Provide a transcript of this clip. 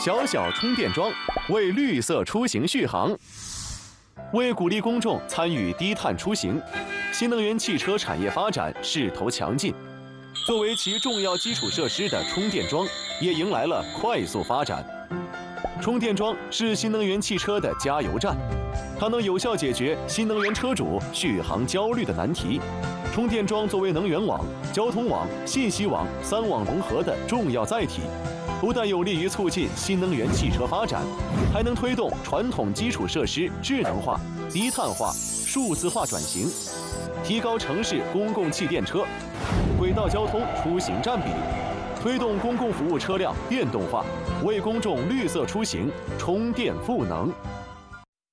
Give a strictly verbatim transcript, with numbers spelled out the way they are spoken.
小小充电桩为绿色出行续航。为鼓励公众参与低碳出行，新能源汽车产业发展势头强劲。作为其重要基础设施的充电桩，也迎来了快速发展。充电桩是新能源汽车的加油站，它能有效解决新能源车主续航焦虑的难题。充电桩作为能源网、交通网、信息网三网融合的重要载体，不但有利于促进新能源汽车发展，还能推动传统基础设施智能化、低碳化、数字化转型，提高城市公共汽电车、轨道交通出行占比，推动公共服务车辆电动化，为公众绿色出行充电赋能。